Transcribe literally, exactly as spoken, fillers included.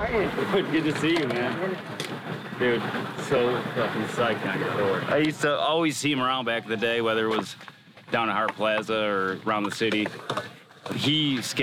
Good to see you, man. Dude, so fucking psyched on your board. I used to always see him around back in the day, whether it was down at Hart Plaza or around the city. He skated